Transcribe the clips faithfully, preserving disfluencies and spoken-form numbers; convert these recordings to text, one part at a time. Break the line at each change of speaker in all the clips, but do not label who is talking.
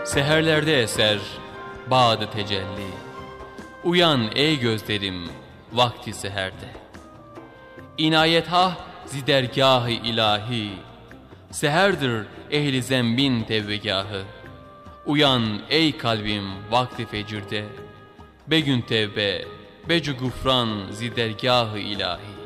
Seherlerde eser bağdı tecelli. Uyan ey gözlerim vakti seherde. İnayet-hah zidergâh-ı ilahi. Seherdir ehli zembin tevbegahı. Uyan ey kalbim vakti fecirde. Begün tevbe, becu gufran zidergâh-ı ilahi.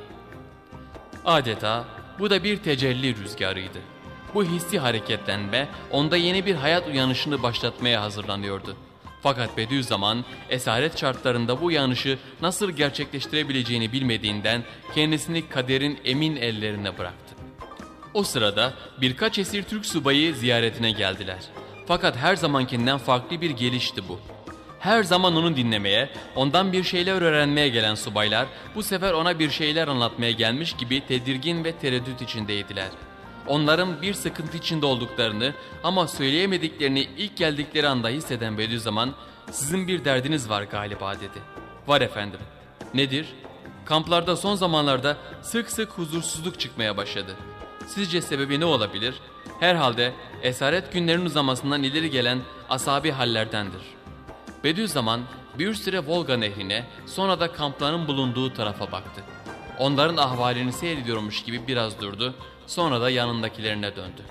Adeta bu da bir tecelli rüzgarıydı. Bu hissi hareketlenme onda yeni bir hayat uyanışını başlatmaya hazırlanıyordu. Fakat Bediüzzaman esaret şartlarında bu uyanışı nasıl gerçekleştirebileceğini bilmediğinden kendisini kaderin emin ellerine bıraktı. O sırada birkaç esir Türk subayı ziyaretine geldiler. Fakat her zamankinden farklı bir gelişti bu. Her zaman onu dinlemeye, ondan bir şeyler öğrenmeye gelen subaylar bu sefer ona bir şeyler anlatmaya gelmiş gibi tedirgin ve tereddüt içindeydiler. Onların bir sıkıntı içinde olduklarını ama söyleyemediklerini ilk geldikleri anda hisseden Bediüzzaman, "Sizin bir derdiniz var galiba," dedi. "Var efendim." "Nedir?" "Kamplarda son zamanlarda sık sık huzursuzluk çıkmaya başladı. Sizce sebebi ne olabilir?" "Herhalde esaret günlerinin uzamasından ileri gelen asabi hallerdendir." Bediüzzaman bir süre Volga nehrine, sonra da kampların bulunduğu tarafa baktı. Onların ahvalini seyrediyormuş gibi biraz durdu, sonra da yanındakilerine döndü.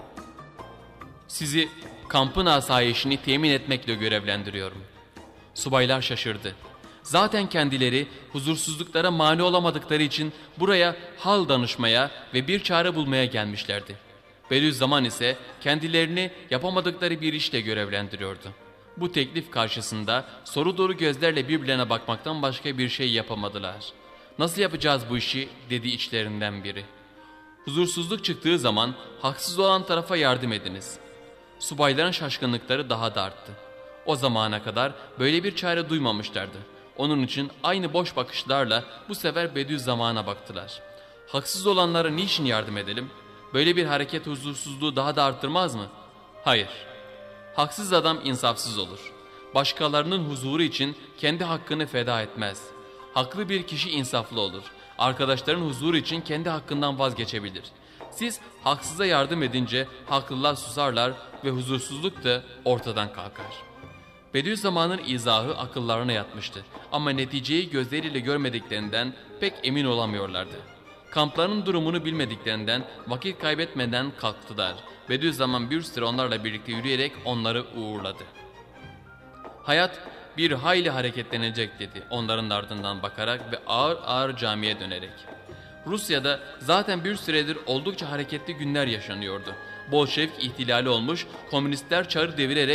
"Sizi kampın asayişini temin etmekle görevlendiriyorum." Subaylar şaşırdı. Zaten kendileri huzursuzluklara mani olamadıkları için buraya hal danışmaya ve bir çare bulmaya gelmişlerdi. Bediüzzaman ise kendilerini yapamadıkları bir işle görevlendiriyordu. Bu teklif karşısında soru dolu gözlerle birbirlerine bakmaktan başka bir şey yapamadılar. "Nasıl yapacağız bu işi?" dedi içlerinden biri. "Huzursuzluk çıktığı zaman haksız olan tarafa yardım ediniz." Subayların şaşkınlıkları daha da arttı. O zamana kadar böyle bir çare duymamışlardı. Onun için aynı boş bakışlarla bu sefer Bediüzzaman'a baktılar. "Haksız olanlara niçin yardım edelim? Böyle bir hareket huzursuzluğu daha da arttırmaz mı?" "Hayır. Haksız adam insafsız olur. Başkalarının huzuru için kendi hakkını feda etmez. Haklı bir kişi insaflı olur. Arkadaşların huzuru için kendi hakkından vazgeçebilir. Siz haksıza yardım edince haklılar susarlar ve huzursuzluk da ortadan kalkar." Bediüzzaman'ın izahı akıllarına yatmıştı. Ama neticeyi gözleriyle görmediklerinden pek emin olamıyorlardı. Kampların durumunu bilmediklerinden vakit kaybetmeden kalktılar. Bediüzzaman bir süre onlarla birlikte yürüyerek onları uğurladı. "Hayat bir hayli hareketlenecek," dedi onların ardından bakarak ve ağır ağır camiye dönerek. Rusya'da zaten bir süredir oldukça hareketli günler yaşanıyordu. Bolşevik ihtilali olmuş, komünistler çarı devirerek